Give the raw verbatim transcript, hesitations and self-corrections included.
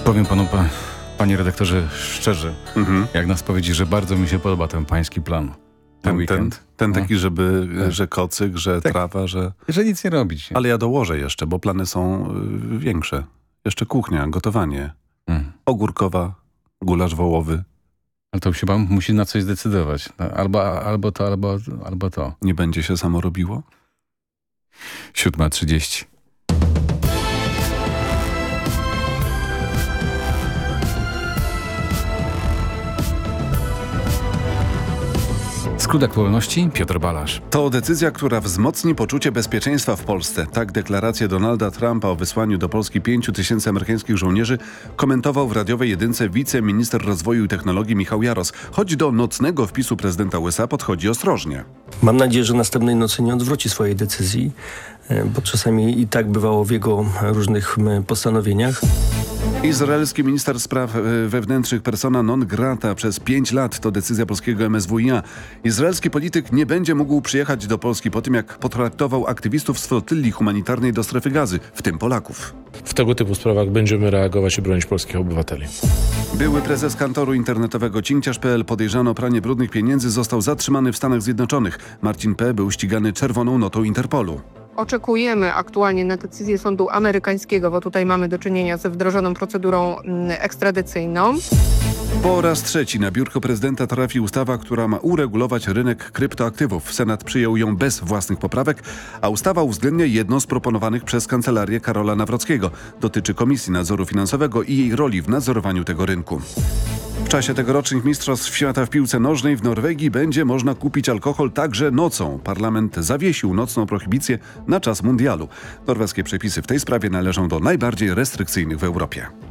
Powiem panu, pa, panie redaktorze, szczerze, Mhm. jak na spowiedzi, że bardzo mi się podoba ten pański plan. Ten, Ten, ten, weekend. ten taki, No. żeby, Tak. że kocyk, że Tak. trawa, że... Że nic nie robić. Ale ja dołożę jeszcze, bo plany są y, większe. Jeszcze kuchnia, gotowanie. Mm. Ogórkowa, gulasz wołowy. Ale to się pan musi na coś zdecydować. No, Albo, albo to, albo, albo to. Nie będzie się samo robiło? siódma trzydzieści. Skrót aktualności, Piotr Balasz. To decyzja, która wzmocni poczucie bezpieczeństwa w Polsce. Tak deklarację Donalda Trumpa o wysłaniu do Polski pięciu tysięcy amerykańskich żołnierzy komentował w radiowej jedynce wiceminister rozwoju i technologii Michał Jaros. Choć do nocnego wpisu prezydenta U S A podchodzi ostrożnie. Mam nadzieję, że następnej nocy nie odwróci swojej decyzji, bo czasami i tak bywało w jego różnych postanowieniach. Izraelski minister spraw e, wewnętrznych persona non grata przez pięć lat to decyzja polskiego M S W i A. Izraelski polityk nie będzie mógł przyjechać do Polski po tym, jak potraktował aktywistów z flotylli humanitarnej do strefy gazy, w tym Polaków. W tego typu sprawach będziemy reagować i bronić polskich obywateli. Były prezes kantoru internetowego Cinkciarz kropka p l podejrzany o pranie brudnych pieniędzy został zatrzymany w Stanach Zjednoczonych. Marcin P. był ścigany czerwoną notą Interpolu. Oczekujemy aktualnie na decyzję sądu amerykańskiego, bo tutaj mamy do czynienia ze wdrożoną procedurą mm, ekstradycyjną. Po raz trzeci na biurko prezydenta trafi ustawa, która ma uregulować rynek kryptoaktywów. Senat przyjął ją bez własnych poprawek, a ustawa uwzględnia jedno z proponowanych przez kancelarię Karola Nawrockiego. Dotyczy Komisji Nadzoru Finansowego i jej roli w nadzorowaniu tego rynku. W czasie tegorocznych Mistrzostw Świata w piłce nożnej w Norwegii będzie można kupić alkohol także nocą. Parlament zawiesił nocną prohibicję na czas mundialu. Norweskie przepisy w tej sprawie należą do najbardziej restrykcyjnych w Europie.